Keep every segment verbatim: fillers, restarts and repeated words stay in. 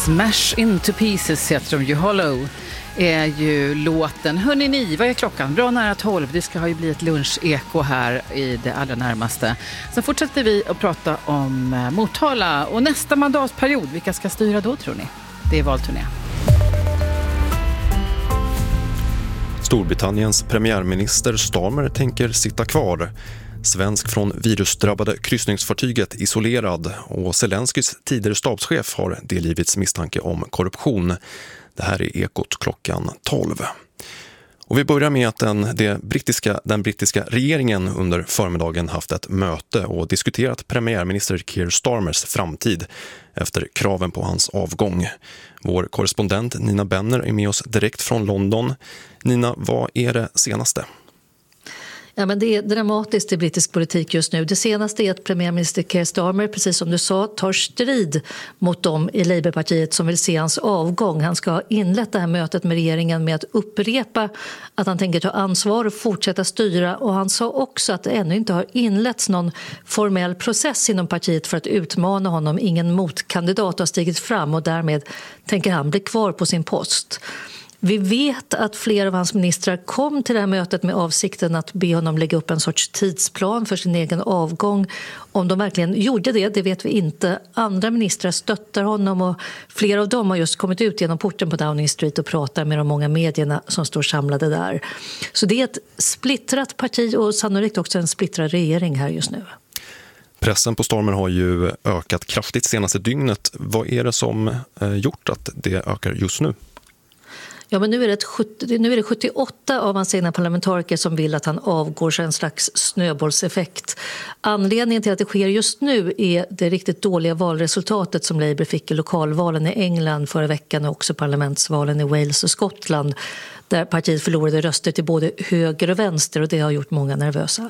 Smash into pieces heter de ju. Hollow är ju låten. Hörrni ni, vad är klockan? Bra nära tolv. Det ska ha ju bli ett luncheko här i det allra närmaste. Sen fortsätter vi att prata om Motala och nästa mandatperiod. Vilka ska styra då tror ni? Det är valturné. Storbritanniens premiärminister Starmer tänker sitta kvar. Svensk från virusdrabbade kryssningsfartyget isolerad och Zelenskys tidigare stabschef har delgivits misstanke om korruption. Det här är Ekot klockan tolv. Och vi börjar med att den, det brittiska, den brittiska regeringen under förmiddagen haft ett möte och diskuterat premiärminister Keir Starmers framtid efter kraven på hans avgång. Vår korrespondent Nina Benner är med oss direkt från London. Nina, vad är det senaste? Ja, men det är dramatiskt i brittisk politik just nu. Det senaste är att premiärminister Keir Starmer, precis som du sa, tar strid mot dem i Labourpartiet som vill se hans avgång. Han ska ha inlett det här mötet med regeringen med att upprepa att han tänker ta ansvar och fortsätta styra. Och han sa också att det ännu inte har inletts någon formell process inom partiet för att utmana honom. Ingen motkandidat har stigit fram och därmed tänker han bli kvar på sin post. Vi vet att flera av hans ministrar kom till det här mötet med avsikten att be honom lägga upp en sorts tidsplan för sin egen avgång. Om de verkligen gjorde det, det vet vi inte. Andra ministrar stöttar honom och flera av dem har just kommit ut genom porten på Downing Street och pratar med de många medierna som står samlade där. Så det är ett splittrat parti och sannolikt också en splittrad regering här just nu. Pressen på Starmer har ju ökat kraftigt senaste dygnet. Vad är det som gjort att det ökar just nu? Ja, men nu är, det sjuttio, nu är det sjuttioåtta av hans egna parlamentariker som vill att han avgår, så en slags snöbollseffekt. Anledningen till att det sker just nu är det riktigt dåliga valresultatet som Labour fick i lokalvalen i England förra veckan och också parlamentsvalen i Wales och Skottland, där partiet förlorade röster till både höger och vänster och det har gjort många nervösa.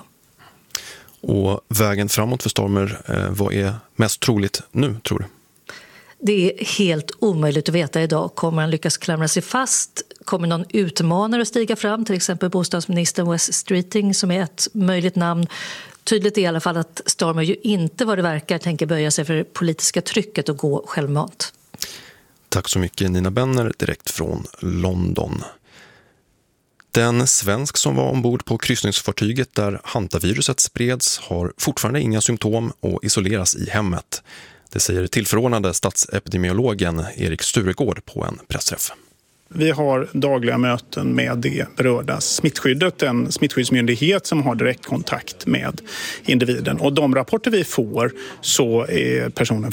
Och vägen framåt för Starmer, vad är mest troligt nu tror du? Det är helt omöjligt att veta idag. Kommer han lyckas klamra sig fast? Kommer någon utmanare att stiga fram? Till exempel bostadsministern Wes Streeting som är ett möjligt namn. Tydligt är i alla fall att Starmer ju inte vad det verkar tänker böja sig för det politiska trycket och gå självmant. Tack så mycket Nina Benner direkt från London. Den svensk som var ombord på kryssningsfartyget där hantaviruset spreds har fortfarande inga symptom och isoleras i hemmet. Det säger tillförordnade statsepidemiologen Erik Sturegård på en pressträff. Vi har dagliga möten med det berörda smittskyddet, en smittskyddsmyndighet som har direktkontakt med individen. Och de rapporter vi får så är personen